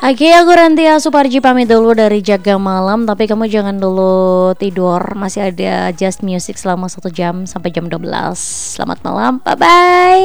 Oke, aku Rantia Suparji pamit dulu dari Jaga Malam. Tapi kamu jangan dulu tidur, masih ada Just Music selama 1 jam sampai jam 12. Selamat malam, bye bye.